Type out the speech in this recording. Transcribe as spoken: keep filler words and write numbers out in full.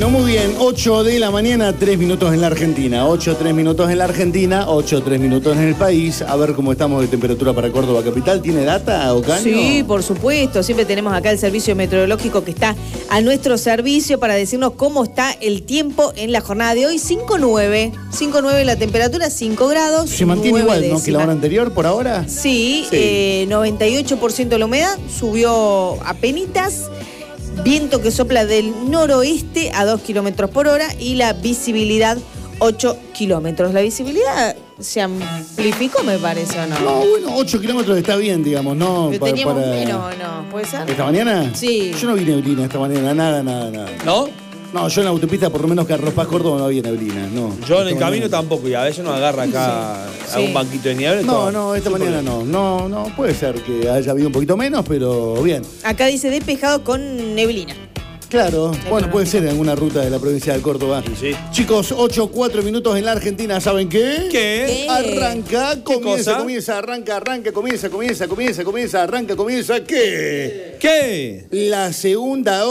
Bueno, muy bien, ocho de la mañana, tres minutos en la Argentina. ocho, tres minutos en la Argentina, ocho, tres minutos en el país. A ver cómo estamos de temperatura para Córdoba capital. ¿Tiene data, Ocaño? Sí, por supuesto. Siempre tenemos acá el servicio meteorológico que está a nuestro servicio para decirnos cómo está el tiempo en la jornada de hoy. cinco nueve. cinco nueve la temperatura, cinco grados. Se mantiene igual, décimas. ¿no? Que la hora anterior, por ahora. Sí, Sí. Eh, noventa y ocho por ciento la humedad, subió apenitas. Viento que sopla del noroeste a dos kilómetros por hora y la visibilidad ocho kilómetros. La visibilidad se amplificó, me parece, ¿o no? No, bueno, ocho kilómetros está bien, digamos, ¿no? Pero Para- teníamos para- menos, ¿no? ¿Puede ser? ¿Esta mañana? Sí. Yo no vi neblina esta mañana, nada, nada, nada. ¿No? No, yo en la autopista, por lo menos que arropas Córdoba, no había neblina, no. Yo en Esta el camino mañana. tampoco, y a veces nos agarra acá Sí. a un Sí. banquito de nieve. No, todo. no, esta Sí, mañana porque- no. No, no, puede ser que haya habido un poquito menos, pero bien. Acá dice despejado con neblina. Claro, bueno, puede ser en alguna ruta de la provincia de Córdoba. Sí, sí. Chicos, ocho, cuatro minutos en la Argentina, ¿saben qué? ¿Qué? ¿Qué? Arranca, comienza, cosa? comienza, arranca, arranca, comienza, comienza, comienza, comienza, arranca, comienza, ¿qué? ¿Qué? La segunda